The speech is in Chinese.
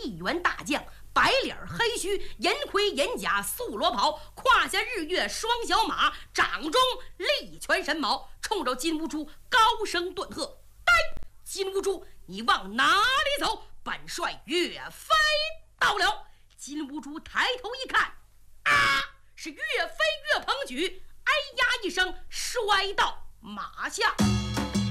一员大将，白脸黑须，银盔银甲，素罗袍，胯下日月双小马，掌中利拳神矛，冲着金兀术高声顿喝：“呆！金兀术，你往哪里走？本帅岳飞到了！”金兀术抬头一看，啊，是岳飞岳鹏举，哎呀一声摔到马下。